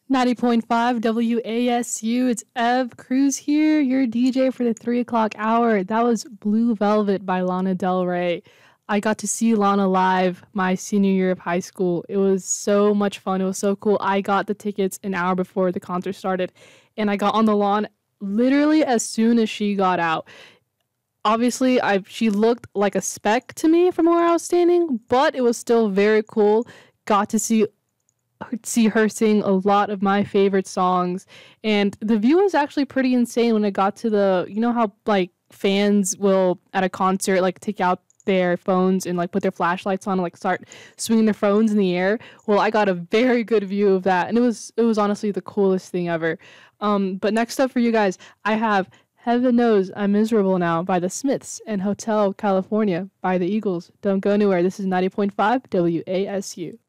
90.5 WASU. It's Ev Cruz here, your DJ for the 3 o'clock hour. That was Blue Velvet by Lana Del Rey. I got to see Lana live my senior year of high school. It was so much fun. It was so cool. I got the tickets an hour before the concert started, and I got on the lawn literally as soon as she got out. Obviously, she looked like a speck to me from where I was standing, but it was still very cool. Got to see her sing a lot of my favorite songs, and the view was actually pretty insane when it got to how like fans will at a concert like take out their phones and like put their flashlights on and like start swinging their phones in the air. Well, I got a very good view of that, and it was honestly the coolest thing ever. But next up for you guys, I have Heaven Knows I'm Miserable Now by the Smiths and Hotel California by the Eagles. Don't go anywhere. This is 90.5 WASU.